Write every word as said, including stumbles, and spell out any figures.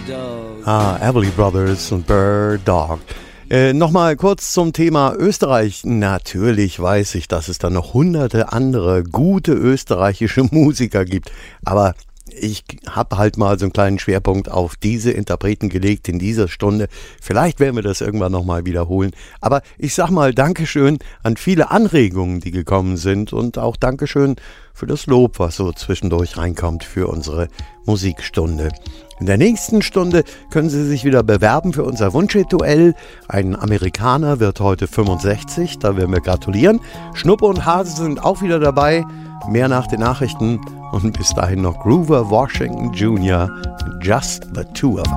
Ah, Everly Brothers und Bird Dog. Äh, Nochmal kurz zum Thema Österreich. Natürlich weiß ich, dass es da noch hunderte andere gute österreichische Musiker gibt, aber ich habe halt mal so einen kleinen Schwerpunkt auf diese Interpreten gelegt in dieser Stunde. Vielleicht werden wir das irgendwann nochmal wiederholen. Aber ich sag mal Dankeschön an viele Anregungen, die gekommen sind und auch Dankeschön für das Lob, was so zwischendurch reinkommt für unsere Musikstunde. In der nächsten Stunde können Sie sich wieder bewerben für unser Wunschrituell. Ein Amerikaner wird heute fünfundsechzig, da werden wir gratulieren. Schnuppe und Hase sind auch wieder dabei. Mehr nach den Nachrichten und bis dahin noch Grover Washington Junior Just the Two of Us.